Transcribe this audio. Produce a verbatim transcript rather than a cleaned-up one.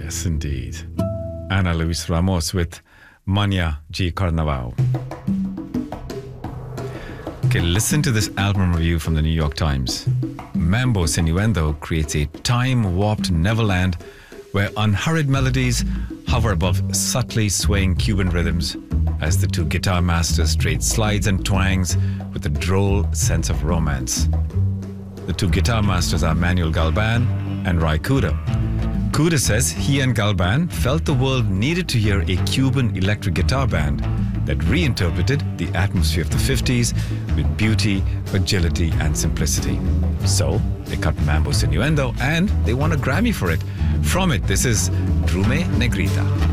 Yes, indeed. Ana Luis Ramos with Mania G Carnaval. Okay, listen to this album review from the New York Times. Mambo Sinuendo creates a time-warped Neverland where unhurried melodies hover above subtly swaying Cuban rhythms as the two guitar masters trade slides and twangs with a droll sense of romance. The two guitar masters are Manuel Galban and Ry Cooder. Cooder says he and Galban felt the world needed to hear a Cuban electric guitar band that reinterpreted the atmosphere of the fifties with beauty, agility, and simplicity. So they cut Mambo Sinuendo and they won a Grammy for it. From it, this is Drume Negrita.